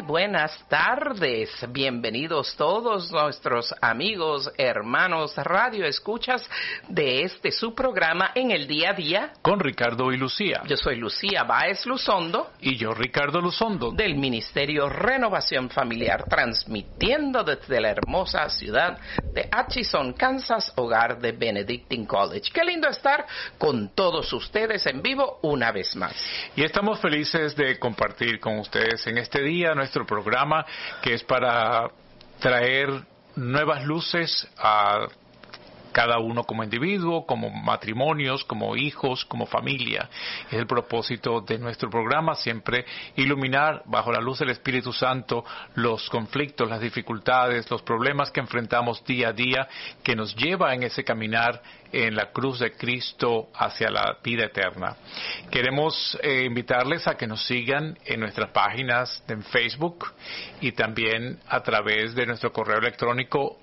Muy buenas tardes, bienvenidos todos nuestros amigos, hermanos, radio escuchas de su programa En el Día a Día. Con Ricardo y Lucía. Yo soy Lucía Báez Luzondo. Y yo Ricardo Luzondo. Del Ministerio Renovación Familiar, transmitiendo desde la hermosa ciudad de Atchison, Kansas, hogar de Benedictine College. Qué lindo estar con todos ustedes en vivo una vez más. Y estamos felices de compartir con ustedes en este día nuestro programa, que es para traer nuevas luces a cada uno como individuo, como matrimonios, como hijos, como familia. Es el propósito de nuestro programa, siempre iluminar bajo la luz del Espíritu Santo los conflictos, las dificultades, los problemas que enfrentamos día a día, que nos lleva en ese caminar en la cruz de Cristo hacia la vida eterna. Queremos invitarles a que nos sigan en nuestras páginas en Facebook y también a través de nuestro correo electrónico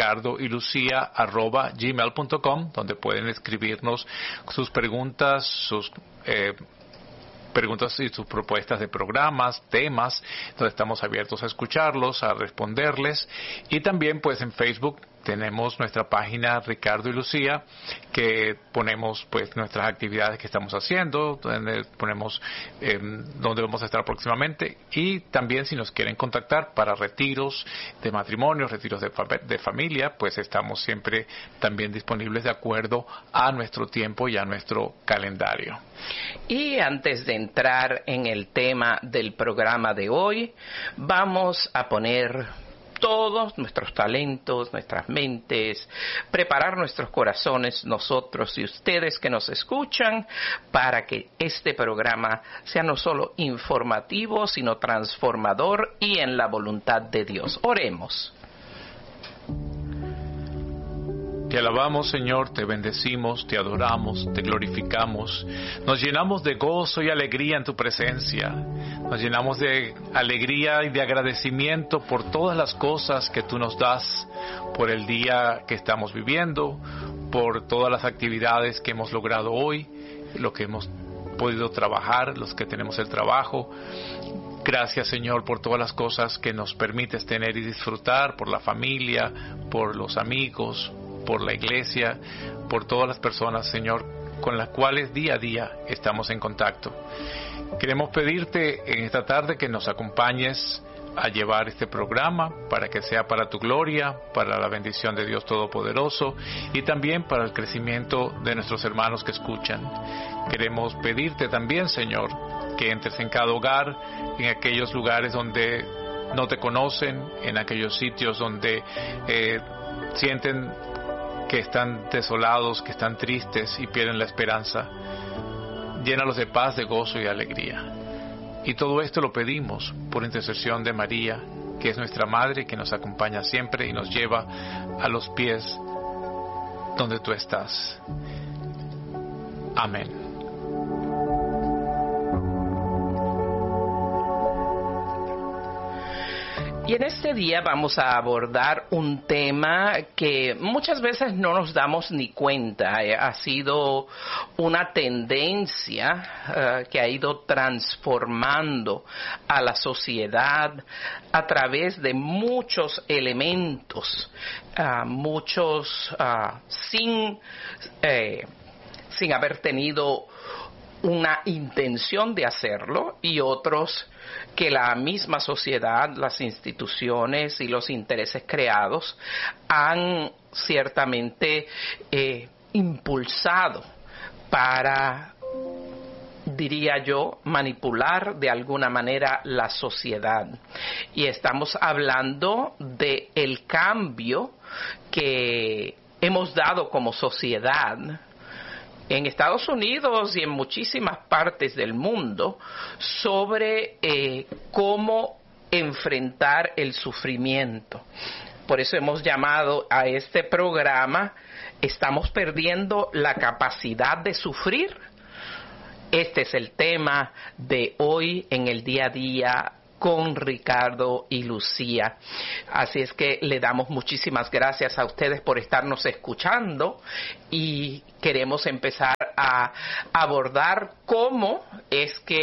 ricardoylucia@gmail.com, donde pueden escribirnos sus preguntas, sus preguntas y sus propuestas de programas, temas, donde estamos abiertos a escucharlos, a responderles. Y también pues en Facebook tenemos nuestra página Ricardo y Lucía, que ponemos pues nuestras actividades que estamos haciendo, donde ponemos donde vamos a estar próximamente, y también si nos quieren contactar para retiros de matrimonio, retiros de familia, pues estamos siempre también disponibles de acuerdo a nuestro tiempo y a nuestro calendario. Y antes de entrar en el tema del programa de hoy, vamos a poner todos nuestros talentos, nuestras mentes, preparar nuestros corazones, nosotros y ustedes que nos escuchan, para que este programa sea no solo informativo, sino transformador y en la voluntad de Dios. Oremos. Te alabamos, Señor, te bendecimos, te adoramos, te glorificamos. Nos llenamos de gozo y alegría en tu presencia. Nos llenamos de alegría y de agradecimiento por todas las cosas que tú nos das, por el día que estamos viviendo, por todas las actividades que hemos logrado hoy, lo que hemos podido trabajar, los que tenemos el trabajo. Gracias, Señor, por todas las cosas que nos permites tener y disfrutar, por la familia, por los amigos, por la iglesia, por todas las personas, Señor, con las cuales día a día estamos en contacto. Queremos pedirte en esta tarde que nos acompañes a llevar este programa para que sea para tu gloria, para la bendición de Dios Todopoderoso y también para el crecimiento de nuestros hermanos que escuchan. Queremos pedirte también, Señor, que entres en cada hogar, en aquellos lugares donde no te conocen, en aquellos sitios donde sienten que están desolados, que están tristes y pierden la esperanza. Llénalos de paz, de gozo y de alegría. Y todo esto lo pedimos por intercesión de María, que es nuestra Madre, que nos acompaña siempre y nos lleva a los pies donde tú estás. Amén. Y en este día vamos a abordar un tema que muchas veces no nos damos ni cuenta. Ha sido una tendencia que ha ido transformando a la sociedad a través de muchos elementos, muchos sin haber tenido una intención de hacerlo, y otros que la misma sociedad, las instituciones y los intereses creados han ciertamente impulsado para, diría yo, manipular de alguna manera la sociedad. Y estamos hablando de el cambio que hemos dado como sociedad en Estados Unidos y en muchísimas partes del mundo sobre cómo enfrentar el sufrimiento. Por eso hemos llamado a este programa ¿Estamos perdiendo la capacidad de sufrir? Este es el tema de hoy en el día a día con Ricardo y Lucía. Así es que le damos muchísimas gracias a ustedes por estarnos escuchando y queremos empezar a abordar cómo es que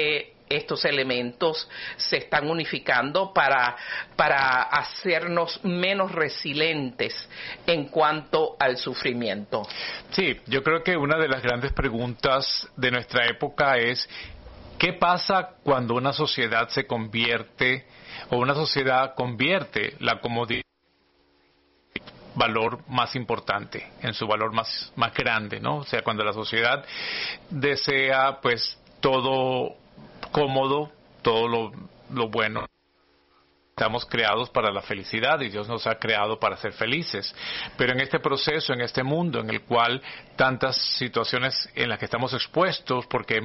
estos elementos se están unificando para hacernos menos resilientes en cuanto al sufrimiento. Sí, yo creo que una de las grandes preguntas de nuestra época es ¿qué pasa cuando una sociedad se convierte o una sociedad convierte la comodidad en valor más importante, en su valor más grande, ¿no? O sea, cuando la sociedad desea pues todo cómodo, todo lo bueno. Estamos creados para la felicidad y Dios nos ha creado para ser felices. Pero en este proceso, en este mundo en el cual tantas situaciones en las que estamos expuestos porque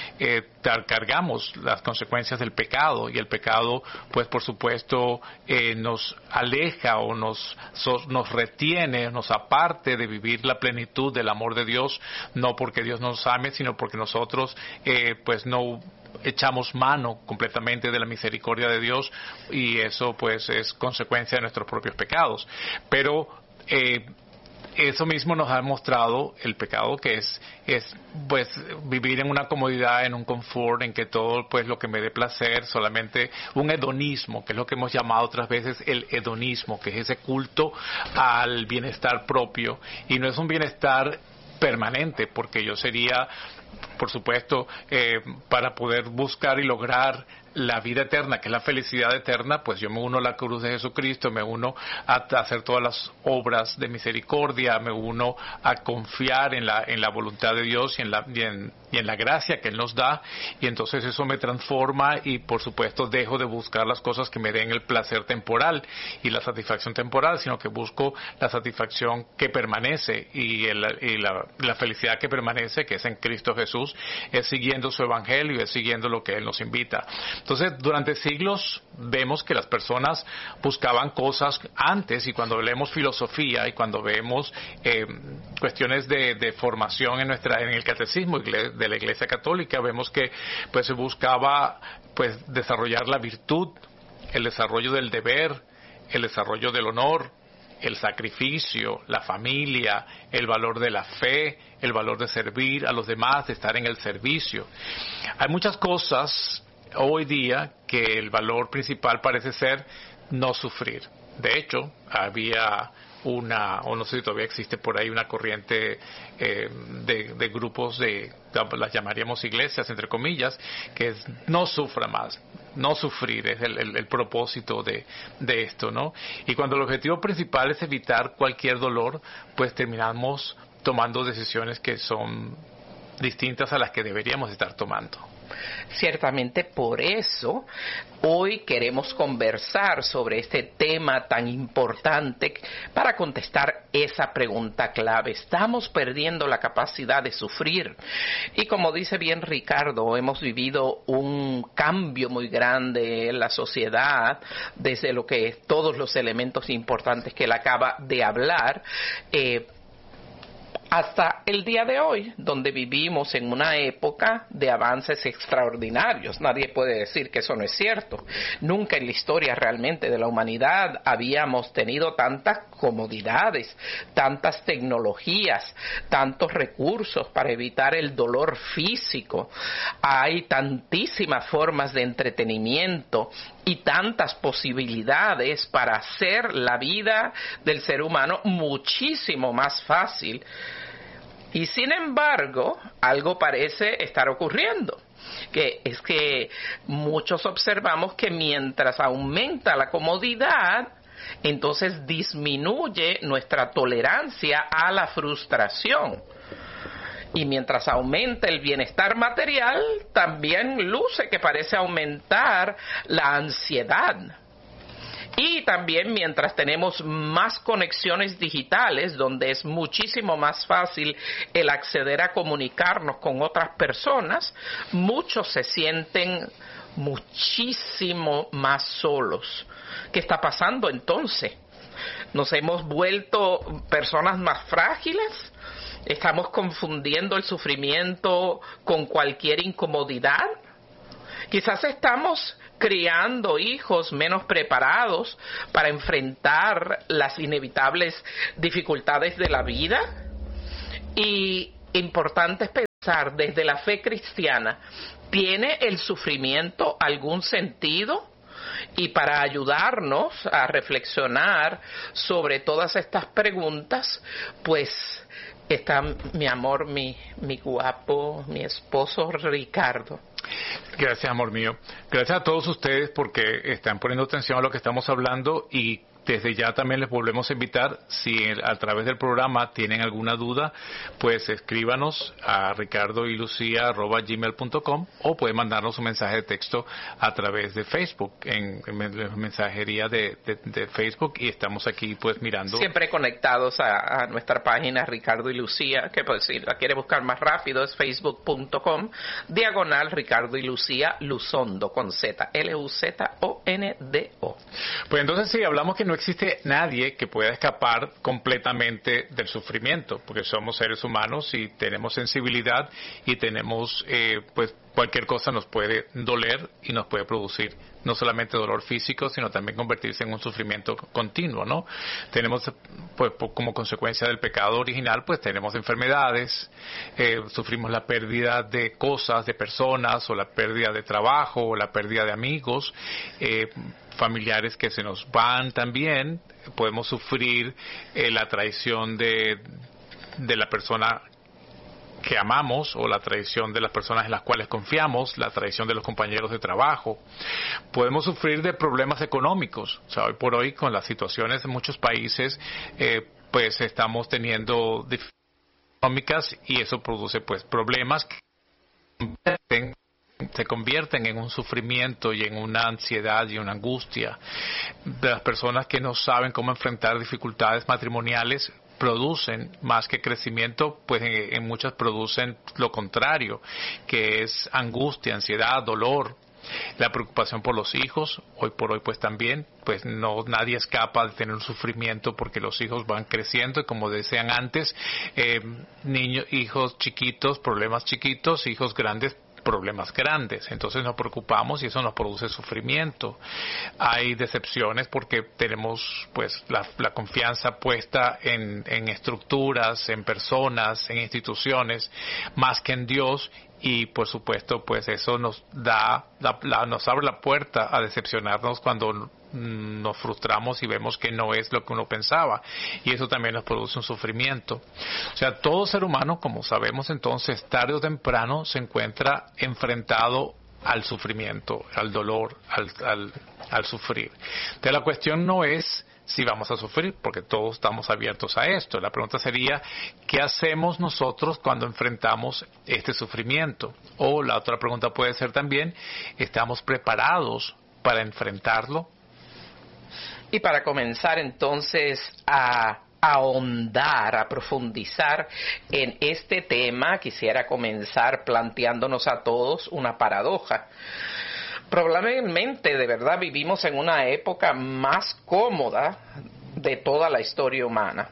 cargamos las consecuencias del pecado y el pecado, pues por supuesto, nos aleja o nos retiene, nos aparte de vivir la plenitud del amor de Dios, no porque Dios nos ame, sino porque nosotros, pues no echamos mano completamente de la misericordia de Dios y eso pues es consecuencia de nuestros propios pecados. Pero eso mismo nos ha mostrado el pecado, que es pues vivir en una comodidad, en un confort, en que todo pues lo que me dé placer, solamente un hedonismo, que es lo que hemos llamado otras veces el hedonismo, que es ese culto al bienestar propio, y no es un bienestar permanente, porque yo sería, por supuesto, para poder buscar y lograr la vida eterna, que es la felicidad eterna, pues yo me uno a la cruz de Jesucristo, me uno a hacer todas las obras de misericordia, me uno a confiar en la voluntad de Dios y en la gracia que Él nos da, y entonces eso me transforma y por supuesto dejo de buscar las cosas que me den el placer temporal y la satisfacción temporal, sino que busco la satisfacción que permanece y la felicidad que permanece, que es en Cristo Jesús, es siguiendo su evangelio, es siguiendo lo que Él nos invita. Entonces, durante siglos vemos que las personas buscaban cosas antes, y cuando leemos filosofía y cuando vemos cuestiones de formación en el catecismo de la Iglesia Católica, vemos que pues se buscaba pues desarrollar la virtud, el desarrollo del deber, el desarrollo del honor, el sacrificio, la familia, el valor de la fe, el valor de servir a los demás, de estar en el servicio. Hay muchas cosas hoy día que el valor principal parece ser no sufrir. De hecho, había o no sé si todavía existe por ahí una corriente de grupos las llamaríamos iglesias, entre comillas, que es no sufra más. No sufrir es el propósito de esto, ¿no? Y cuando el objetivo principal es evitar cualquier dolor, pues terminamos tomando decisiones que son distintas a las que deberíamos estar tomando. Ciertamente por eso hoy queremos conversar sobre este tema tan importante para contestar esa pregunta clave. ¿Estamos perdiendo la capacidad de sufrir? Y como dice bien Ricardo, hemos vivido un cambio muy grande en la sociedad desde lo que es todos los elementos importantes que él acaba de hablar, hasta el día de hoy, donde vivimos en una época de avances extraordinarios. Nadie puede decir que eso no es cierto. Nunca en la historia realmente de la humanidad habíamos tenido tantas comodidades, tantas tecnologías, tantos recursos para evitar el dolor físico. Hay tantísimas formas de entretenimiento y tantas posibilidades para hacer la vida del ser humano muchísimo más fácil. Y sin embargo, algo parece estar ocurriendo, que es que muchos observamos que mientras aumenta la comodidad, entonces disminuye nuestra tolerancia a la frustración. Y mientras aumenta el bienestar material, también luce que parece aumentar la ansiedad. Y también mientras tenemos más conexiones digitales, donde es muchísimo más fácil el acceder a comunicarnos con otras personas, muchos se sienten muchísimo más solos. ¿Qué está pasando entonces? ¿Nos hemos vuelto personas más frágiles? ¿Estamos confundiendo el sufrimiento con cualquier incomodidad? Quizás estamos criando hijos menos preparados para enfrentar las inevitables dificultades de la vida. Y importante es desde la fe cristiana, ¿tiene el sufrimiento algún sentido? Y para ayudarnos a reflexionar sobre todas estas preguntas, pues está mi amor, mi guapo, mi esposo Ricardo. Gracias, amor mío. Gracias a todos ustedes porque están poniendo atención a lo que estamos hablando, y desde ya también les volvemos a invitar, si a través del programa tienen alguna duda, pues escríbanos a ricardoylucia@gmail.com, o pueden mandarnos un mensaje de texto a través de Facebook, en mensajería de Facebook, y estamos aquí pues mirando. Siempre conectados a nuestra página Ricardo y Lucía, que pues si la quiere buscar más rápido es facebook.com/Ricardo y Lucía Luzondo, con Z, Luzondo. Pues entonces sí, hablamos que no existe nadie que pueda escapar completamente del sufrimiento, porque somos seres humanos y tenemos sensibilidad, y tenemos pues cualquier cosa nos puede doler y nos puede producir no solamente dolor físico, sino también convertirse en un sufrimiento continuo, ¿no? Tenemos, pues, como consecuencia del pecado original, pues tenemos enfermedades, sufrimos la pérdida de cosas, de personas, o la pérdida de trabajo, o la pérdida de amigos, familiares que se nos van también. Podemos sufrir la traición de la persona que amamos, o la traición de las personas en las cuales confiamos, la traición de los compañeros de trabajo. Podemos sufrir de problemas económicos. O sea, hoy por hoy, con las situaciones de muchos países, pues estamos teniendo dificultades económicas, y eso produce pues problemas que se convierten en un sufrimiento y en una ansiedad y una angustia. De las personas que no saben cómo enfrentar dificultades matrimoniales producen más que crecimiento, pues en muchas producen lo contrario, que es angustia, ansiedad, dolor. La preocupación por los hijos, hoy por hoy pues también, pues nadie escapa de tener un sufrimiento, porque los hijos van creciendo, y como decían antes, hijos chiquitos, problemas chiquitos, hijos grandes, problemas grandes. Entonces nos preocupamos, y eso nos produce sufrimiento. Hay decepciones porque tenemos pues la confianza puesta en estructuras, en personas, en instituciones, más que en Dios, y por supuesto pues eso nos nos abre la puerta a decepcionarnos cuando nos frustramos y vemos que no es lo que uno pensaba, y eso también nos produce un sufrimiento. O sea, todo ser humano, como sabemos, entonces tarde o temprano se encuentra enfrentado al sufrimiento, al dolor, al sufrir. Entonces la cuestión no es si vamos a sufrir, porque todos estamos abiertos a esto. La pregunta sería, ¿qué hacemos nosotros cuando enfrentamos este sufrimiento? O la otra pregunta puede ser también, ¿estamos preparados para enfrentarlo? Y para comenzar entonces a ahondar, a profundizar en este tema, quisiera comenzar planteándonos a todos una paradoja. Probablemente, de verdad, vivimos en una época más cómoda de toda la historia humana.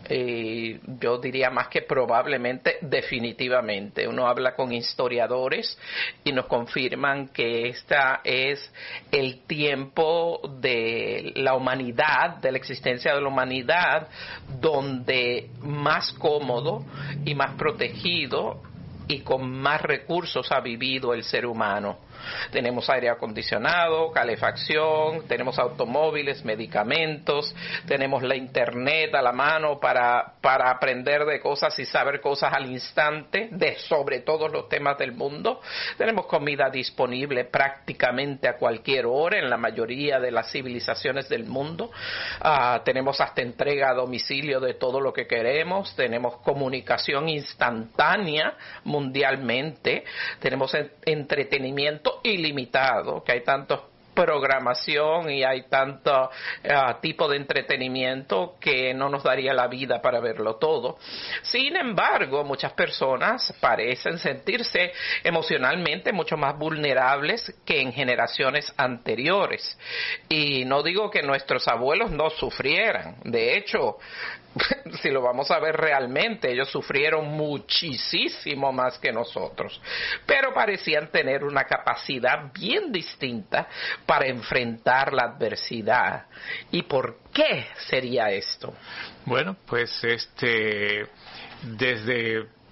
Yo diría más que probablemente, definitivamente. Uno habla con historiadores y nos confirman que este es el tiempo de la humanidad, de la existencia de la humanidad, donde más cómodo y más protegido y con más recursos ha vivido el ser humano. Tenemos aire acondicionado, calefacción, tenemos automóviles, medicamentos, tenemos la internet a la mano para aprender de cosas y saber cosas al instante sobre todos los temas del mundo. Tenemos comida disponible prácticamente a cualquier hora en la mayoría de las civilizaciones del mundo. Tenemos hasta entrega a domicilio de todo lo que queremos. Tenemos comunicación instantánea mundialmente. Tenemos entretenimiento ilimitado, que hay tantos programación y hay tanto tipo de entretenimiento que no nos daría la vida para verlo todo. Sin embargo, muchas personas parecen sentirse emocionalmente mucho más vulnerables que en generaciones anteriores. Y no digo que nuestros abuelos no sufrieran. De hecho, si lo vamos a ver realmente, ellos sufrieron muchísimo más que nosotros, pero parecían tener una capacidad bien distinta para enfrentar la adversidad. ¿Y por qué sería esto? Bueno, pues desde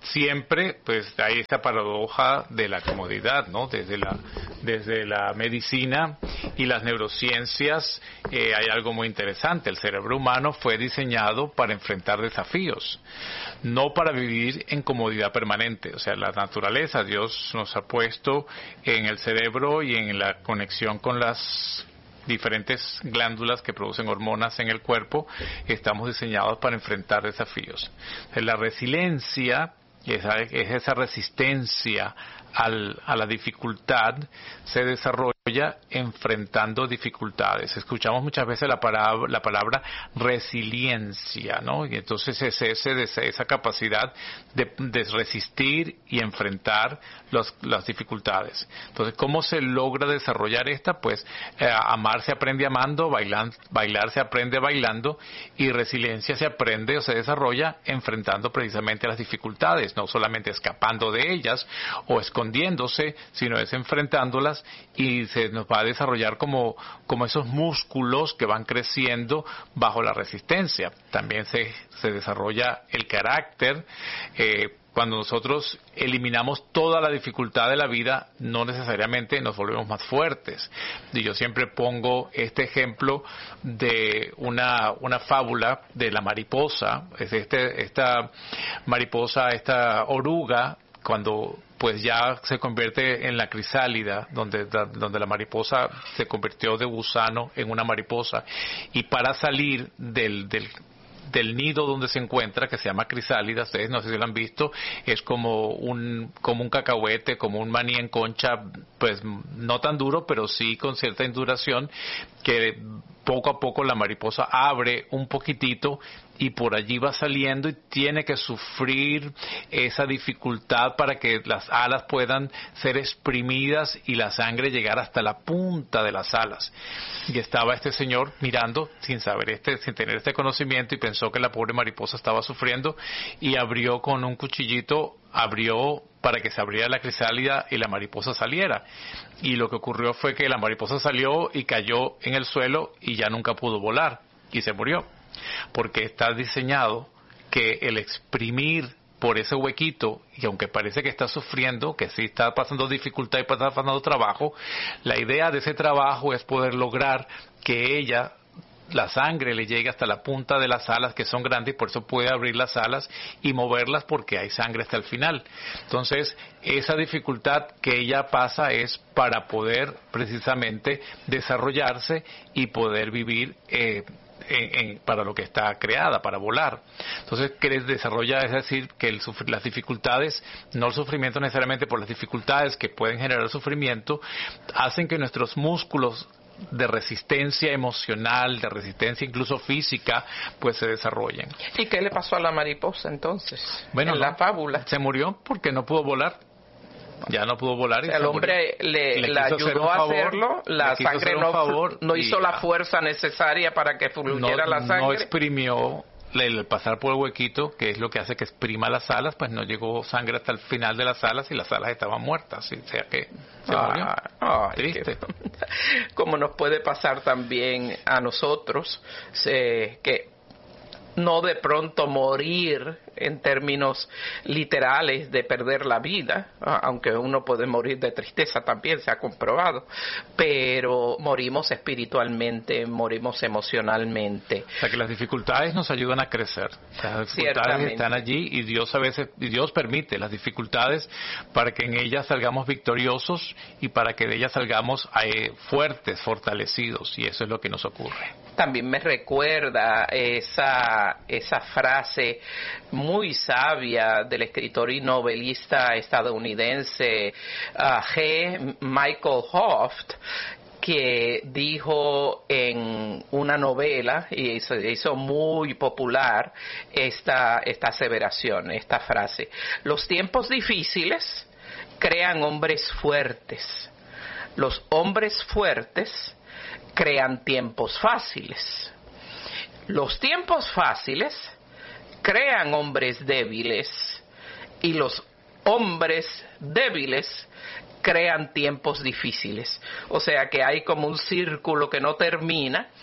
siempre pues hay esta paradoja de la comodidad, ¿no? Desde la medicina y las neurociencias hay algo muy interesante. El cerebro humano fue diseñado para enfrentar desafíos, no para vivir en comodidad permanente. O sea, la naturaleza, Dios nos ha puesto en el cerebro y en la conexión con las diferentes glándulas que producen hormonas en el cuerpo. Estamos diseñados para enfrentar desafíos. La resiliencia es esa resistencia a la dificultad, se desarrolla enfrentando dificultades. Escuchamos muchas veces la palabra resiliencia, ¿no? Y entonces es esa capacidad de resistir y enfrentar las dificultades. Entonces, ¿cómo se logra desarrollar esta? Pues amar se aprende amando, bailar se aprende bailando, y resiliencia se aprende o se desarrolla enfrentando precisamente las dificultades, no solamente escapando de ellas o escondiéndose, sino es enfrentándolas, y se nos va a desarrollar como esos músculos que van creciendo bajo la resistencia. También se desarrolla el carácter. Cuando nosotros eliminamos toda la dificultad de la vida, no necesariamente nos volvemos más fuertes. Y yo siempre pongo este ejemplo de una fábula de la mariposa. Esta mariposa, esta oruga, cuando pues ya se convierte en la crisálida, donde la mariposa se convirtió de gusano en una mariposa, y para salir del nido donde se encuentra, que se llama crisálida, ustedes no sé si lo han visto, es como un cacahuete, como un maní en concha, pues no tan duro, pero sí con cierta enduración, que poco a poco la mariposa abre un poquitito y por allí va saliendo, y tiene que sufrir esa dificultad para que las alas puedan ser exprimidas y la sangre llegar hasta la punta de las alas. Y estaba este señor mirando sin tener este conocimiento, y pensó que la pobre mariposa estaba sufriendo, y abrió con un cuchillito, para que se abriera la crisálida y la mariposa saliera. Y lo que ocurrió fue que la mariposa salió y cayó en el suelo y ya nunca pudo volar y se murió. Porque está diseñado que el exprimir por ese huequito, y aunque parece que está sufriendo, que sí está pasando dificultad y está pasando trabajo, la idea de ese trabajo es poder lograr que la sangre le llegue hasta la punta de las alas, que son grandes, y por eso puede abrir las alas y moverlas, porque hay sangre hasta el final. Entonces, esa dificultad que ella pasa es para poder precisamente desarrollarse y poder vivir para lo que está creada, para volar. Entonces, que desarrolla, es decir, que las dificultades, no el sufrimiento necesariamente por las dificultades que pueden generar sufrimiento, hacen que nuestros músculos de resistencia emocional, de resistencia incluso física, pues se desarrollen. ¿Y qué le pasó a la mariposa entonces? Bueno, en la fábula. Se murió porque no pudo volar. Ya no pudo volar. O sea, el hombre le ayudó a hacerlo, la sangre no hizo la fuerza necesaria para que fluyera la sangre. No exprimió el pasar por el huequito, que es lo que hace que exprima las alas, pues no llegó sangre hasta el final de las alas y las alas estaban muertas, o sea que se murió. Triste. Como nos puede pasar también a nosotros, que no de pronto morir en términos literales de perder la vida, aunque uno puede morir de tristeza también, se ha comprobado, pero morimos espiritualmente, morimos emocionalmente. O sea que las dificultades nos ayudan a crecer. Las dificultades están allí, y Dios permite las dificultades para que en ellas salgamos victoriosos y para que de ellas salgamos fuertes, fortalecidos, y eso es lo que nos ocurre. También me recuerda esa frase muy sabia del escritor y novelista estadounidense G. Michael Hofft, que dijo en una novela, y se hizo muy popular esta aseveración, esta frase: los tiempos difíciles crean hombres fuertes, los hombres fuertes crean tiempos fáciles. Los tiempos fáciles crean hombres débiles, y los hombres débiles crean tiempos difíciles. O sea que hay como un círculo que no termina,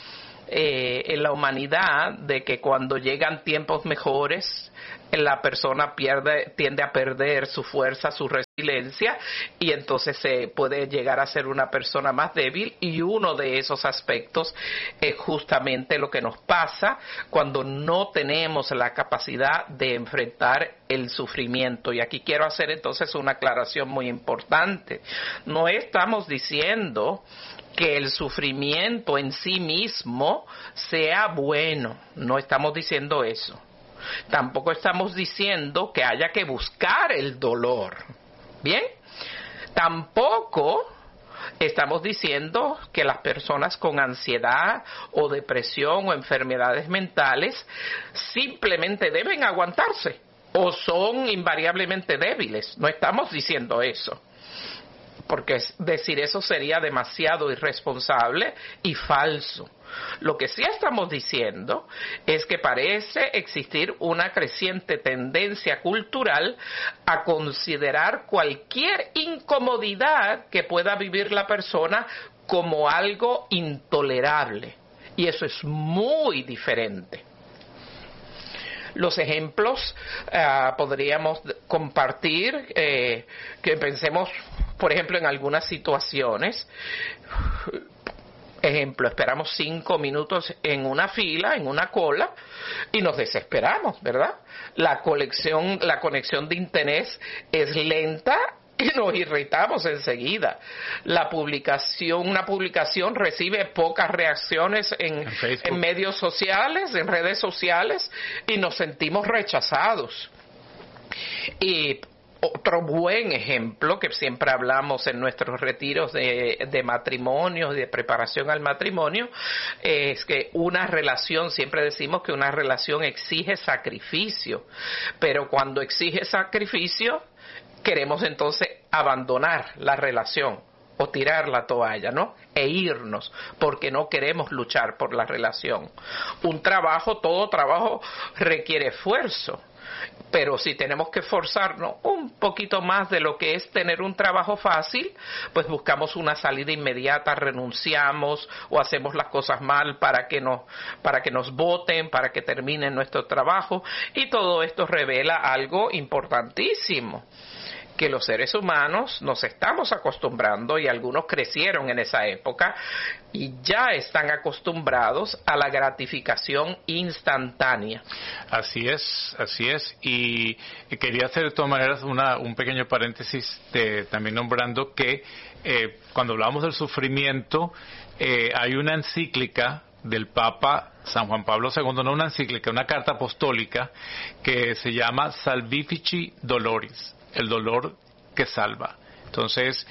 en la humanidad de que cuando llegan tiempos mejores, la persona tiende a perder su fuerza, su resiliencia, y entonces se puede llegar a ser una persona más débil, y uno de esos aspectos es justamente lo que nos pasa cuando no tenemos la capacidad de enfrentar el sufrimiento. Y aquí quiero hacer entonces una aclaración muy importante. No estamos diciendo que el sufrimiento en sí mismo sea bueno, no estamos diciendo eso. Tampoco estamos diciendo que haya que buscar el dolor, ¿bien? Tampoco estamos diciendo que las personas con ansiedad o depresión o enfermedades mentales simplemente deben aguantarse o son invariablemente débiles. No estamos diciendo eso, porque decir eso sería demasiado irresponsable y falso. Lo que sí estamos diciendo es que parece existir una creciente tendencia cultural a considerar cualquier incomodidad que pueda vivir la persona como algo intolerable. Y eso es muy diferente. Los ejemplos podríamos compartir, que pensemos, por ejemplo, en algunas situaciones. Ejemplo, esperamos 5 minutos en una fila, en una cola, y nos desesperamos, ¿verdad? La conexión de internet es lenta y nos irritamos enseguida. Una publicación recibe pocas reacciones en medios sociales, en redes sociales, y nos sentimos rechazados. Y otro buen ejemplo que siempre hablamos en nuestros retiros de matrimonio, de preparación al matrimonio, es que una relación, siempre decimos que una relación exige sacrificio, pero cuando exige sacrificio, queremos entonces abandonar la relación o tirar la toalla, ¿no? E irnos, porque no queremos luchar por la relación. Todo trabajo requiere esfuerzo. Pero si tenemos que esforzarnos un poquito más de lo que es tener un trabajo fácil, pues buscamos una salida inmediata, renunciamos o hacemos las cosas mal para que nos voten, para que terminen nuestro trabajo. Y todo esto revela algo importantísimo, que los seres humanos nos estamos acostumbrando, y algunos crecieron en esa época y ya están acostumbrados a la gratificación instantánea. Así es. Y quería hacer de todas maneras un pequeño paréntesis también nombrando que cuando hablamos del sufrimiento, hay una encíclica del Papa San Juan Pablo II, no una encíclica, una carta apostólica que se llama Salvifici Doloris, el dolor que salva. Entonces,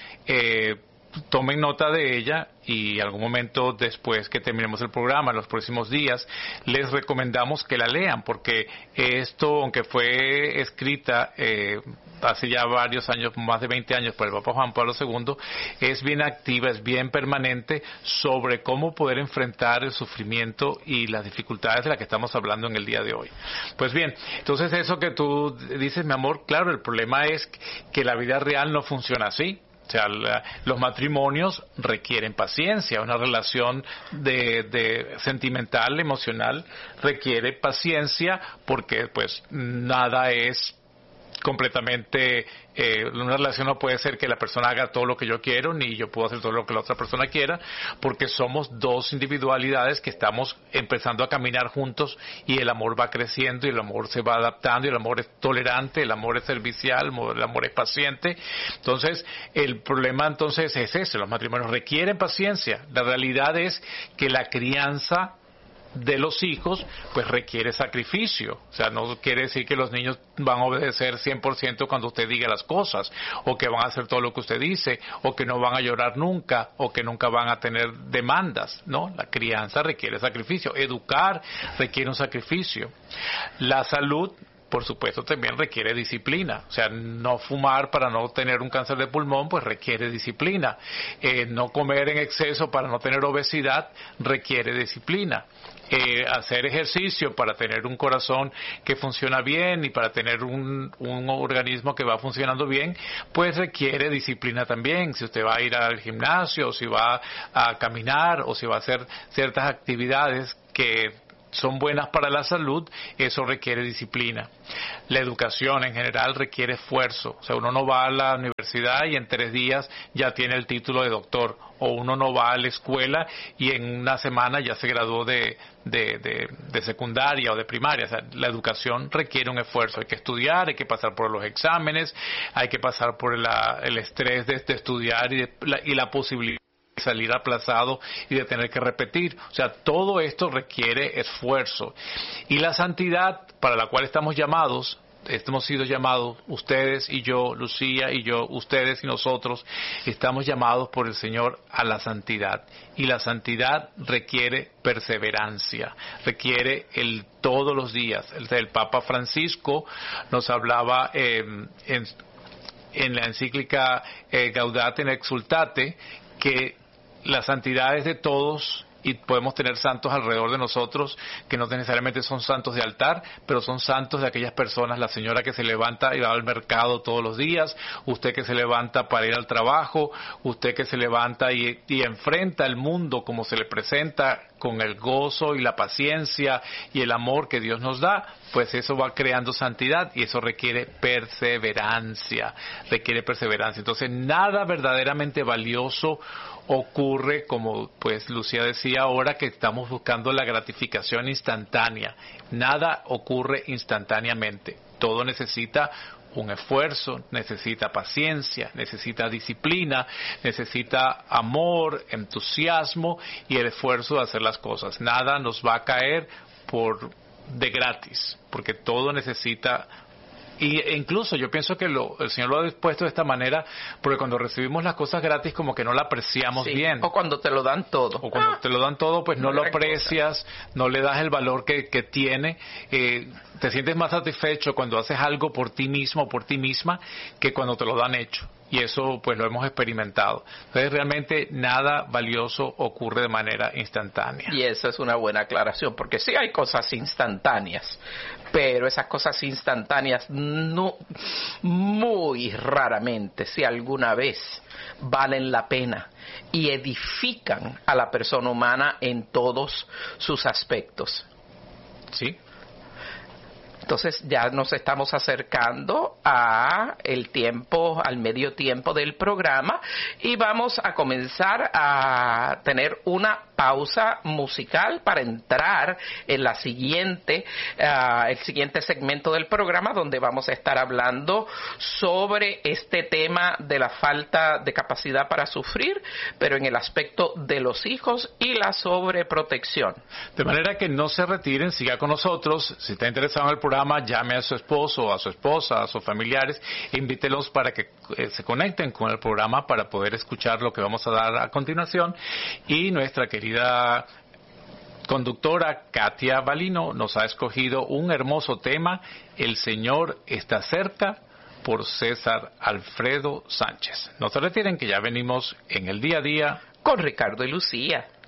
tomen nota de ella, y algún momento después que terminemos el programa, en los próximos días, les recomendamos que la lean, porque esto, aunque fue escrita hace ya varios años, más de 20 años, por el Papa Juan Pablo II, es bien activa, es bien permanente sobre cómo poder enfrentar el sufrimiento y las dificultades de las que estamos hablando en el día de hoy. Pues bien, entonces eso que tú dices, mi amor, claro, el problema es que la vida real no funciona así. O sea, los matrimonios requieren paciencia, una relación de sentimental, emocional, requiere paciencia, porque pues nada es completamente, una relación no puede ser que la persona haga todo lo que yo quiero, ni yo puedo hacer todo lo que la otra persona quiera, porque somos dos individualidades que estamos empezando a caminar juntos, y el amor va creciendo, y el amor se va adaptando, y el amor es tolerante, el amor es servicial, el amor es paciente. Entonces, el problema entonces es ese: los matrimonios requieren paciencia. La realidad es que la crianza de los hijos pues requiere sacrificio. O sea, no quiere decir que los niños van a obedecer 100% cuando usted diga las cosas, o que van a hacer todo lo que usted dice, o que no van a llorar nunca, o que nunca van a tener demandas. No, la crianza requiere sacrificio, educar requiere un sacrificio. La salud por supuesto, también requiere disciplina. O sea, no fumar para no tener un cáncer de pulmón, pues requiere disciplina. No comer en exceso para no tener obesidad, requiere disciplina. Hacer ejercicio para tener un corazón que funciona bien y para tener un organismo que va funcionando bien, pues requiere disciplina también. Si usted va a ir al gimnasio, o si va a caminar, o si va a hacer ciertas actividades que son buenas para la salud, eso requiere disciplina. La educación en general requiere esfuerzo. O sea, uno no va a la universidad y en 3 días ya tiene el título de doctor, o uno no va a la escuela y en una semana ya se graduó de secundaria o de primaria. O sea, la educación requiere un esfuerzo. Hay que estudiar, hay que pasar por los exámenes, hay que pasar por el estrés de estudiar y la posibilidad salir aplazado y de tener que repetir. O sea, todo esto requiere esfuerzo. Y la santidad para la cual estamos llamados, hemos sido llamados, ustedes y yo, Lucía y yo, ustedes y nosotros, estamos llamados por el Señor a la santidad. Y la santidad requiere perseverancia, requiere todos los días. El Papa Francisco nos hablaba en la encíclica Gaudate et Exsultate, que la santidad es de todos y podemos tener santos alrededor de nosotros que no necesariamente son santos de altar, pero son santos de aquellas personas, la señora que se levanta y va al mercado todos los días, usted que se levanta para ir al trabajo, usted que se levanta y enfrenta el mundo como se le presenta, con el gozo y la paciencia y el amor que Dios nos da, pues eso va creando santidad y eso requiere perseverancia. Entonces, nada verdaderamente valioso ocurre, como pues Lucía decía ahora, que estamos buscando la gratificación instantánea. Nada ocurre instantáneamente. Todo necesita un esfuerzo, necesita paciencia, necesita disciplina, necesita amor, entusiasmo y el esfuerzo de hacer las cosas. Nada nos va a caer de gratis, porque todo necesita. E incluso yo pienso que el Señor lo ha dispuesto de esta manera, porque cuando recibimos las cosas gratis como que no la apreciamos bien. O cuando te lo dan todo. O cuando te lo dan todo, pues no lo aprecias, no le das el valor que tiene. Te sientes más satisfecho cuando haces algo por ti mismo o por ti misma que cuando te lo dan hecho. Y eso pues lo hemos experimentado. Entonces realmente nada valioso ocurre de manera instantánea. Y esa es una buena aclaración, porque sí hay cosas instantáneas, pero esas cosas instantáneas no, muy raramente, si alguna vez, valen la pena y edifican a la persona humana en todos sus aspectos. Sí. Entonces ya nos estamos acercando al medio tiempo del programa y vamos a comenzar a tener una pausa musical para entrar en el siguiente segmento del programa, donde vamos a estar hablando sobre este tema de la falta de capacidad para sufrir, pero en el aspecto de los hijos y la sobreprotección. De manera que no se retiren, siga con nosotros. Si está interesado en el programa, llame a su esposo, a su esposa, a sus familiares, e invítelos para que se conecten con el programa para poder escuchar lo que vamos a dar a continuación. Y nuestra querida conductora Katia Balino nos ha escogido un hermoso tema, El Señor está cerca, por César Alfredo Sánchez. No se retiren, que ya venimos en el día a día con Ricardo y Lucía.